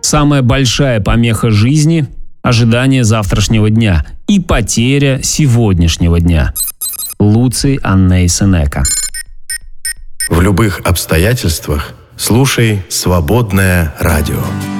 Самая большая помеха жизни – ожидание завтрашнего дня и потеря сегодняшнего дня. Луций Анней Сенека. В любых обстоятельствах слушай «Свободное радио».